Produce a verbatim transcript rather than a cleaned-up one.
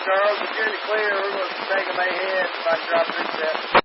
Charles. If you're in the clear, we're going to take them ahead if I drop reset.